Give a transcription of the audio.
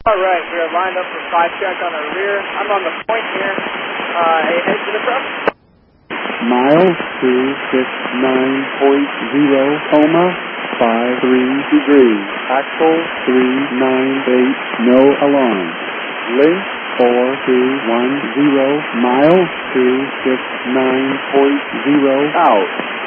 All right, we are lined up for 5 check on our rear. I'm on the point here. Head to the front. Miles 269.0, coma, 53 degrees. Axle 398, no alarm. Link 4210, miles 269.0, out.